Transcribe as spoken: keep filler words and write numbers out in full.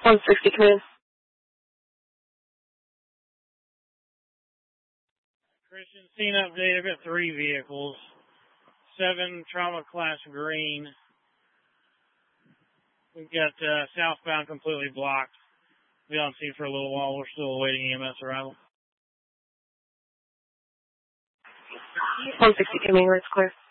one sixty, come in. Christian, scene update. I've got three vehicles. Seven trauma class green. We've got uh, southbound completely blocked. Be on scene for a little while. We're still awaiting E M S arrival. one sixty, coming, it's clear.